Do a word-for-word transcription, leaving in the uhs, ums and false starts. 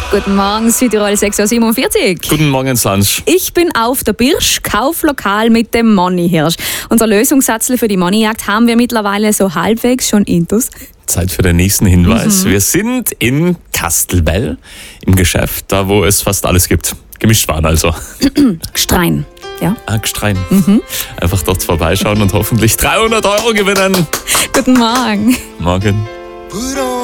Guten Morgen, Südtirol sechs Uhr siebenundvierzig. Guten Morgen, Sansch. Ich bin auf der Birsch, Kauflokal mit dem Moneyhirsch. Unser Lösungssatz für die Moneyjagd haben wir mittlerweile so halbwegs schon intus. Zeit für den nächsten Hinweis. Mhm. Wir sind in Kastelbell im Geschäft, da wo es fast alles gibt. Gemischtwaren also. Gstrein. Ja. Ah, Gstrein. Mhm. Einfach dort vorbeischauen und hoffentlich dreihundert Euro gewinnen. Guten Morgen. Morgen.